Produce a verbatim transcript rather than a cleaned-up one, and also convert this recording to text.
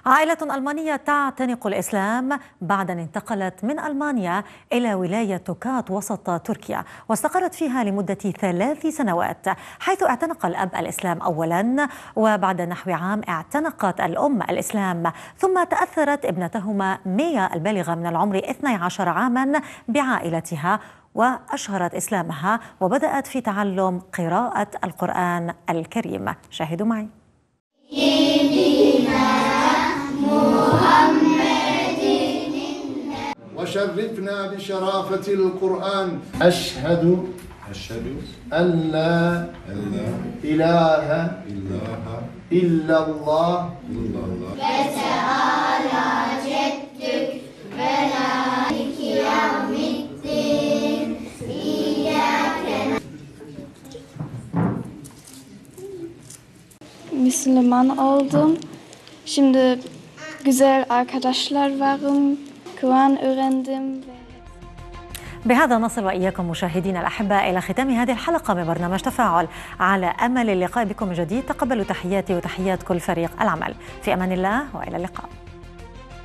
عائلة ألمانية تعتنق الإسلام بعد أن انتقلت من ألمانيا إلى ولاية توكات وسط تركيا، واستقرت فيها لمدة ثلاث سنوات، حيث اعتنق الأب الإسلام أولا، وبعد نحو عام اعتنقت الأم الإسلام، ثم تأثرت ابنتهما ميا البالغة من العمر اثني عشر عاما بعائلتها، وأشهرت إسلامها وبدأت في تعلم قراءة القرآن الكريم. شاهدوا معي. وشرفنا بشرافة القرآن. أشهد أشهد أن لا إله إلا الله وتعالى جدك ومالك يوم الدين إياك. Müslüman oldum. Şimdi güzel arkadaşlar varım. Kur'an öğrendim. بهذا نصل وإياكم مشاهدينا الأحباء إلى ختام هذه الحلقة من برنامج تفاعل. على أمل اللقاء بكم من جديد. تقبلوا تحياتي وتحيات كل فريق العمل. في أمان الله وإلى اللقاء.